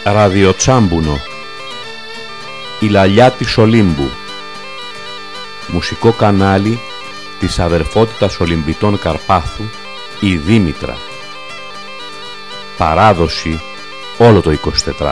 Ραδιοτσάμπουνο. Η Λαλιά της Ολύμπου. Μουσικό κανάλι της Αδερφότητας Ολυμπητών Καρπάθου, η Δήμητρα. Παράδοση όλο το 24.